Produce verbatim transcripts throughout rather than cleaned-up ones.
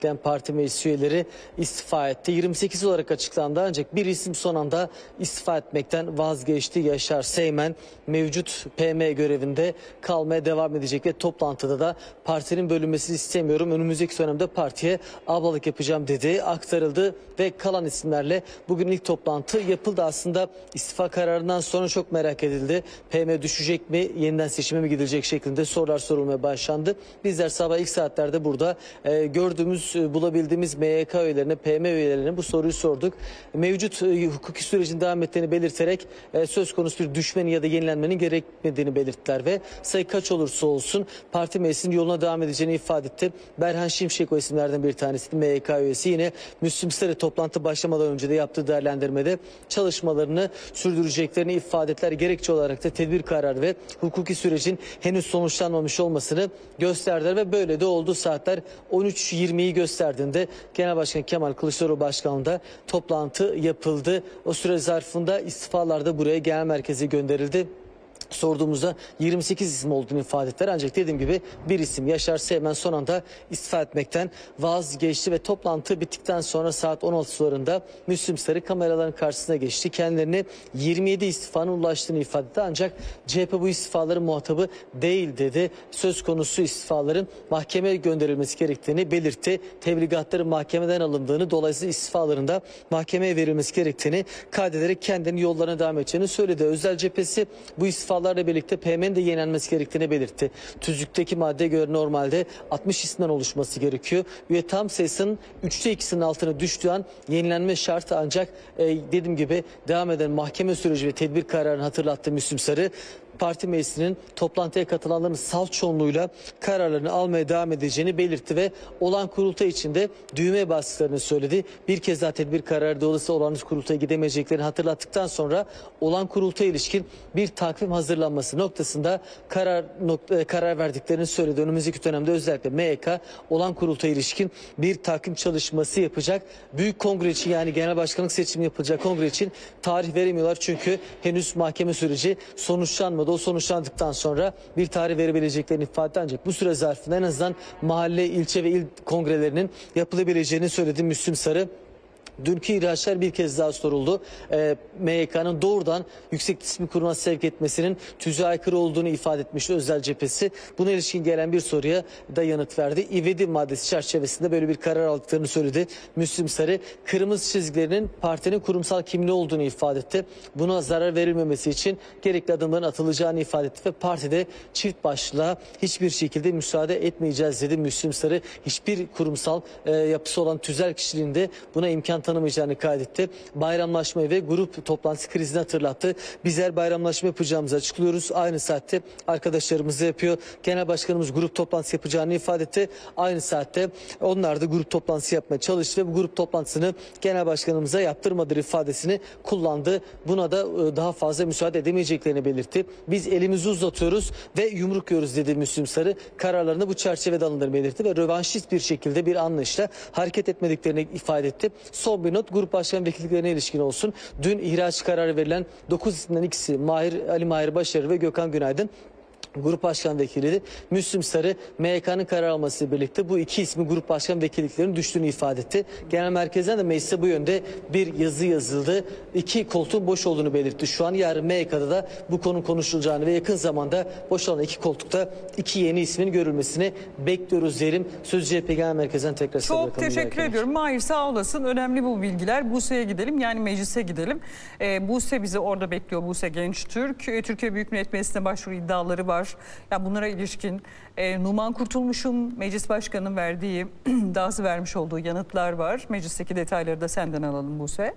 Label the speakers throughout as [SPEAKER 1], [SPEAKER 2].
[SPEAKER 1] Parti meclis üyeleri istifa etti. yirmi sekiz olarak açıklandı ancak bir isim son anda istifa etmekten vazgeçti. Yaşar Seymen mevcut P M görevinde kalmaya devam edecek ve toplantıda da partinin bölünmesini istemiyorum, önümüzdeki dönemde partiye ablalık yapacağım dedi, aktarıldı ve kalan isimlerle bugün ilk toplantı yapıldı. Aslında istifa kararından sonra çok merak edildi. P M düşecek mi, yeniden seçime mi gidilecek şeklinde sorular sorulmaya başlandı. Bizler sabah ilk saatlerde burada e, gördüğümüz bulabildiğimiz M Y K üyelerine, P M üyelerine bu soruyu sorduk. Mevcut e, hukuki sürecin devam ettiğini belirterek e, söz konusu bir düşmenin ya da yenilenmenin gerekmediğini belirttiler ve sayı kaç olursa olsun parti meclisinin yoluna devam edeceğini ifade etti. Berhan Şimşek o isimlerden bir tanesi, M Y K üyesi. Yine Müslüm Sarı toplantı başlamadan önce de yaptığı değerlendirmede çalışmalarını sürdüreceklerini ifade ettiler. Gerekçe olarak da tedbir kararı ve hukuki sürecin henüz sonuçlanmamış olmasını gösterdiler ve böyle de oldu. Saatler on üç yirmiyi gösterdiğinde Genel Başkan Kemal Kılıçdaroğlu başkanlığında toplantı yapıldı. O süre zarfında istifalar da buraya genel merkeze gönderildi. Sorduğumuzda yirmi sekiz isim olduğunu ifade ettiler. Ancak dediğim gibi bir isim Yaşar Seymen son anda istifa etmekten vazgeçti ve toplantı bittikten sonra saat on altı sularında Müslüm Sarı kameraların karşısına geçti. Kendilerine yirmi yedi istifanın ulaştığını ifade etti. Ancak C H P bu istifaların muhatabı değil dedi. Söz konusu istifaların mahkemeye gönderilmesi gerektiğini belirtti. Tebligatların mahkemeden alındığını, dolayısıyla istifalarında mahkemeye verilmesi gerektiğini kaydederek kendini yollarına devam edeceğini söyledi. Özel cephesi bu istifalarla birlikte P M'nin de yenilenmesi gerektiğini belirtti. Tüzükteki maddeye göre normalde altmış isimden oluşması gerekiyor. Üye tam sayısının üçte ikisinin altına düştüğü an yenilenme şartı, ancak e, dediğim gibi devam eden mahkeme süreci ve tedbir kararını hatırlattı Müslüm Sarı. Parti meclisinin toplantıya katılanların salt çoğunluğuyla kararlarını almaya devam edeceğini belirtti ve olan kurultay içinde düğmeye bastıklarını söyledi. Bir kez daha tedbir kararı dolayısıyla olağanüstü kurultaya gidemeyeceklerini hatırlattıktan sonra olan kurultaya ilişkin bir takvim hazırlanması noktasında karar nokta, karar verdiklerini söyledi. Önümüzdeki dönemde özellikle M Y K olan kurultaya ilişkin bir takvim çalışması yapacak. Büyük kongre için, yani genel başkanlık seçimi yapılacak kongre için tarih veremiyorlar çünkü henüz mahkeme süreci sonuçlanmadı. O sonuçlandıktan sonra bir tarih verebileceklerini ifade etti, ancak bu süre zarfında en azından mahalle, ilçe ve il kongrelerinin yapılabileceğini söyledi Müslüm Sarı. Dünkü ihraçlar bir kez daha soruldu. E, M Y K'nın doğrudan Yüksek Disiplin Kurulu'na sevk etmesinin tüzüğe aykırı olduğunu ifade etmişti özel cephesi. Buna ilişkin gelen bir soruya da yanıt verdi. İvedi maddesi çerçevesinde böyle bir karar aldıklarını söyledi Müslüm Sarı. Kırmızı çizgilerinin partinin kurumsal kimliği olduğunu ifade etti. Buna zarar verilmemesi için gerekli adımların atılacağını ifade etti ve partide çift başlılığa hiçbir şekilde müsaade etmeyeceğiz dedi Müslüm Sarı. Hiçbir kurumsal e, yapısı olan tüzel kişiliğinde buna imkan tanımayacağını kaydetti. Bayramlaşmayı ve grup toplantısı krizini hatırlattı. Bizler bayramlaşma yapacağımızı açıklıyoruz. Aynı saatte arkadaşlarımız yapıyor. Genel başkanımız grup toplantısı yapacağını ifade etti. Aynı saatte onlar da grup toplantısı yapmaya çalıştı ve bu grup toplantısını genel başkanımıza yaptırmadığı ifadesini kullandı. Buna da daha fazla müsaade edemeyeceklerini belirtti. Biz elimizi uzatıyoruz ve yumruk yiyoruz dedi Müslüm Sarı. Kararlarını bu çerçevede alındığını belirtti ve rövanşist bir şekilde bir anlayışla hareket etmediklerini ifade etti. Son bir not grup başkan vekilliklerine ilişkin olsun. Dün ihraç kararı verilen dokuz isimden ikisi Mahir, Ali Mahir Başarır ve Gökhan Günaydın grup başkan vekiliydi. Müslüm Sarı M Y K'nın karar almasıyla birlikte bu iki ismi grup başkan vekilliklerinin düştüğünü ifade etti. Genel merkezden de meclise bu yönde bir yazı yazıldı. İki koltuğun boş olduğunu belirtti. Şu an yarın M Y K'da da bu konu konuşulacağını ve yakın zamanda boşalan iki koltukta iki yeni ismin görülmesini bekliyoruz derim. Sözcü C H P Genel Merkez'den tekrar size
[SPEAKER 2] Çok teşekkür ediyorum. Mahir sağ olasın. Önemli bu bilgiler. Buse'ye gidelim, yani meclise gidelim. Ee, Buse bizi orada bekliyor. Buse Gençtürk. Ee, Türkiye Büyük Millet Meclisi'ne başvuru iddiaları var. Ya bunlara ilişkin e, Numan Kurtulmuş'un meclis başkanının verdiği, dahası vermiş olduğu yanıtlar var. Meclisteki detayları da senden alalım Buse.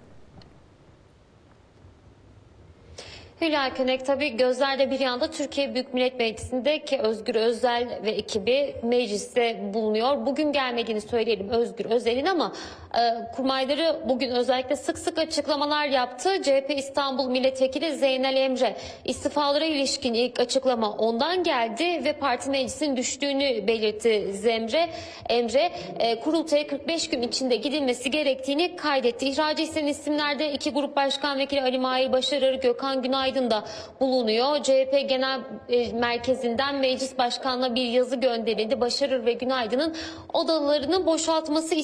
[SPEAKER 3] Hülya Könek, tabii gözlerde bir yanda Türkiye Büyük Millet Meclisi'nde ki Özgür Özel ve ekibi mecliste bulunuyor. Bugün gelmediğini söyleyelim Özgür Özel'in, ama e, kurmayları bugün özellikle sık sık açıklamalar yaptı. C H P İstanbul Milletvekili Zeynel Emre istifalara ilişkin ilk açıklama ondan geldi ve parti meclisin düştüğünü belirtti. Zemre Emre e, kurultaya kırk beş gün içinde gidilmesi gerektiğini kaydetti. İhracı istenen isimlerde iki grup başkan vekili Ali Mahir Başarır, Gökhan Günay Günaydın da bulunuyor. C H P Genel e, Merkezi'nden Meclis Başkanı'na bir yazı gönderildi. Başarır ve Günaydın'ın odalarını boşaltması